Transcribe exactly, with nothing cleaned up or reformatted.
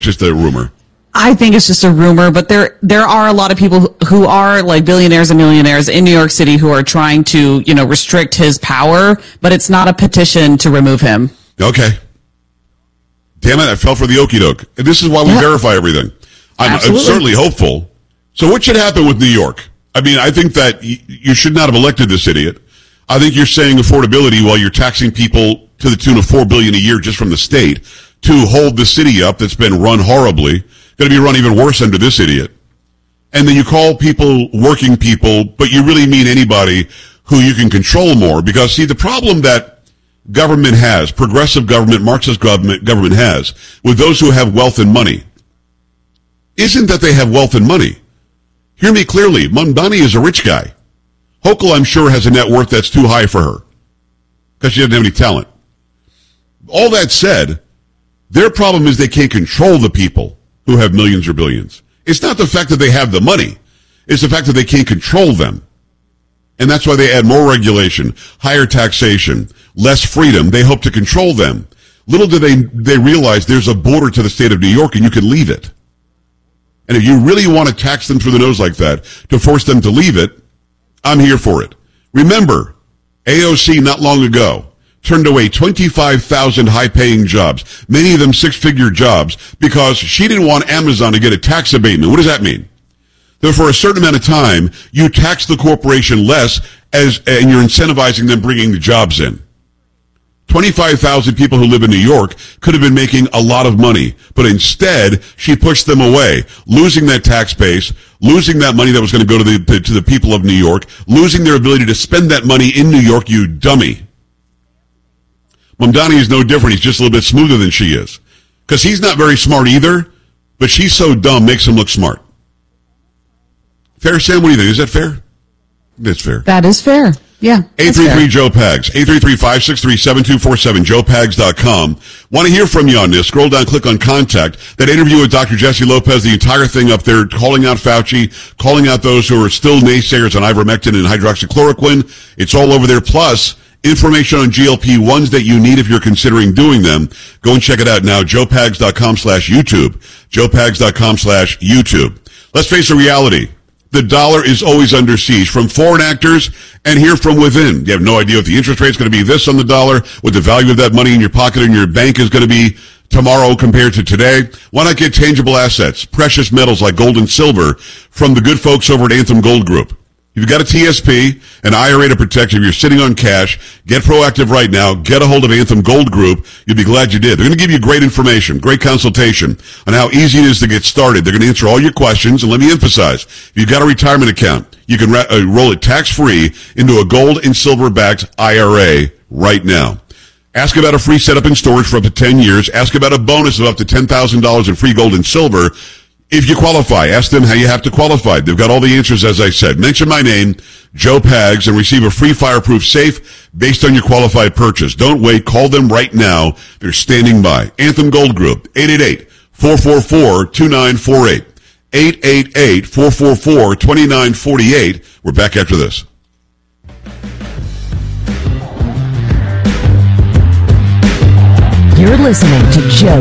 just a rumor? I think it's just a rumor, but there there are a lot of people who are like billionaires and millionaires in New York City who are trying to, you know, restrict his power, but it's not a petition to remove him. Okay. Damn it, I fell for the okie doke. And this is why we yeah. verify everything. I'm, I'm certainly hopeful. So what should happen with New York? I mean, I think that y- you should not have elected this idiot. I think you're saying affordability while you're taxing people to the tune of four billion dollars a year just from the state to hold the city up that's been run horribly. Going to be run even worse under this idiot. And then you call people working people, but you really mean anybody who you can control more. Because, see, the problem that government has, progressive government, Marxist government, government has, with those who have wealth and money, isn't that they have wealth and money. Hear me clearly. Mamdani is a rich guy. Hochul, I'm sure, has a net worth that's too high for her because she doesn't have any talent. All that said, their problem is they can't control the people who have millions or billions. It's not the fact that they have the money. It's the fact that they can't control them. And that's why they add more regulation, higher taxation, less freedom. They hope to control them. Little do they, they realize there's a border to the state of New York and you can leave it. And if you really want to tax them through the nose like that to force them to leave it, I'm here for it. Remember, A O C not long ago turned away twenty-five thousand high-paying jobs, many of them six-figure jobs, because she didn't want Amazon to get a tax abatement. What does that mean? That for a certain amount of time, you tax the corporation less, as and you're incentivizing them bringing the jobs in. twenty-five thousand people who live in New York could have been making a lot of money, but instead, she pushed them away, losing that tax base, losing that money that was going to go to the to the people of New York, losing their ability to spend that money in New York, you dummy. Mamdani is no different. He's just a little bit smoother than she is. Because he's not very smart either, but she's so dumb, makes him look smart. Fair, Sam? What do you think? Is that fair? That's fair. That is fair. Yeah. eight three three Joe Pags. eight three three, five six three, seven two four seven. joe pags dot com. Want to hear from you on this? Scroll down, click on contact. That interview with Doctor Jesse Lopez, the entire thing up there, calling out Fauci, calling out those who are still naysayers on ivermectin and hydroxychloroquine. It's all over there. Plus, information on G L P ones that you need if you're considering doing them. Go and check it out now. joe pags dot com slash YouTube. joe pags dot com slash YouTube. Let's face a reality. The dollar is always under siege from foreign actors and here from within. You have no idea if the interest rate is going to be this on the dollar, what the value of that money in your pocket and your bank is going to be tomorrow compared to today. Why not get tangible assets, precious metals like gold and silver from the good folks over at Anthem Gold Group? If you've got a T S P, an I R A to protect you, if you're sitting on cash, get proactive right now. Get a hold of Anthem Gold Group. You'll be glad you did. They're going to give you great information, great consultation on how easy it is to get started. They're going to answer all your questions. And let me emphasize, if you've got a retirement account, you can ra- uh, roll it tax-free into a gold and silver-backed I R A right now. Ask about a free setup and storage for up to ten years. Ask about a bonus of up to ten thousand dollars in free gold and silver. If you qualify, ask them how you have to qualify. They've got all the answers, as I said. Mention my name, Joe Pags, and receive a free fireproof safe based on your qualified purchase. Don't wait. Call them right now. They're standing by. Anthem Gold Group, eight eight eight, four four four, two nine four eight. eight eight eight, four four four, two nine four eight. We're back after this. You're listening to Joe